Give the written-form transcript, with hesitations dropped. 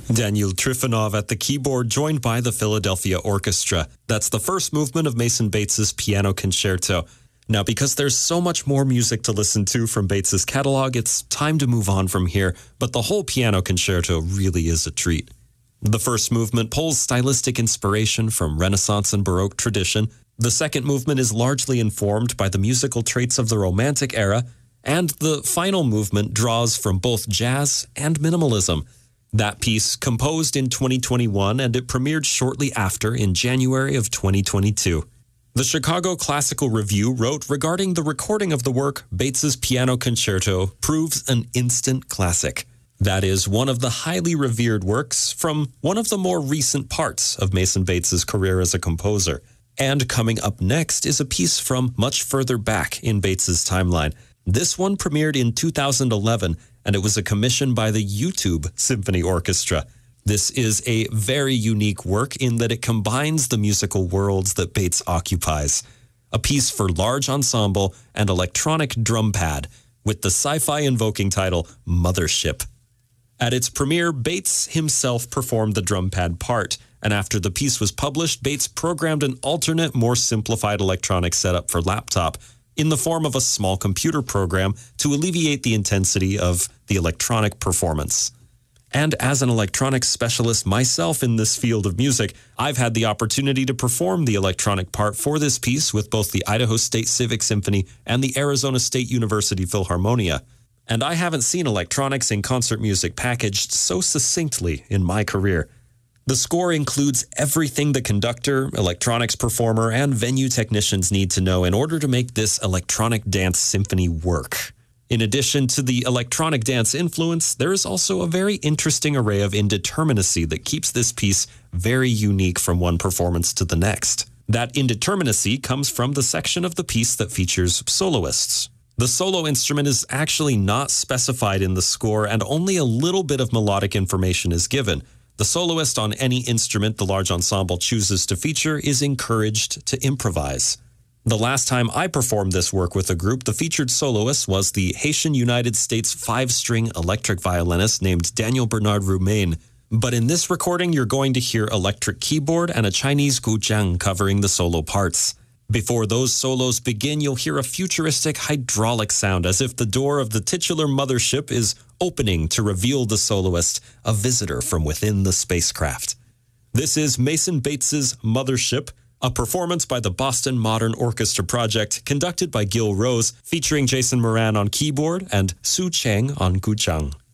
Daniel Trifonov at the keyboard, joined by the Philadelphia Orchestra. That's the first movement of Mason Bates's Piano Concerto. Now, because there's so much more music to listen to from Bates's catalog, it's time to move on from here, but the whole Piano Concerto really is a treat. The first movement pulls stylistic inspiration from Renaissance and Baroque tradition. The second movement is largely informed by the musical traits of the Romantic era, and the final movement draws from both jazz and minimalism. That piece composed in 2021, and it premiered shortly after in January of 2022. The Chicago Classical Review wrote regarding the recording of the work, Bates's Piano Concerto proves an instant classic. That is one of the highly revered works from one of the more recent parts of Mason Bates's career as a composer. And coming up next is a piece from much further back in Bates's timeline. This one premiered in 2011, and it was a commission by the YouTube Symphony Orchestra. This is a very unique work in that it combines the musical worlds that Bates occupies. A piece for large ensemble and electronic drum pad, with the sci-fi invoking title Mothership. At its premiere, Bates himself performed the drum pad part, and after the piece was published, Bates programmed an alternate, more simplified electronic setup for laptop in the form of a small computer program to alleviate the intensity of the electronic performance. And as an electronics specialist myself in this field of music, I've had the opportunity to perform the electronic part for this piece with both the Idaho State Civic Symphony and the Arizona State University Philharmonia. And I haven't seen electronics in concert music packaged so succinctly in my career. The score includes everything the conductor, electronics performer, and venue technicians need to know in order to make this electronic dance symphony work. In addition to the electronic dance influence, there is also a very interesting array of indeterminacy that keeps this piece very unique from one performance to the next. That indeterminacy comes from the section of the piece that features soloists. The solo instrument is actually not specified in the score, and only a little bit of melodic information is given. The soloist on any instrument the large ensemble chooses to feature is encouraged to improvise. The last time I performed this work with a group, the featured soloist was the Haitian United States 5-string electric violinist named Daniel Bernard Roumain. But in this recording, you're going to hear electric keyboard and a Chinese gujiang covering the solo parts. Before those solos begin, you'll hear a futuristic hydraulic sound as if the door of the titular mothership is opening to reveal the soloist, a visitor from within the spacecraft. This is Mason Bates's Mothership, a performance by the Boston Modern Orchestra Project conducted by Gil Rose, featuring Jason Moran on keyboard and Su Cheng on gujiang.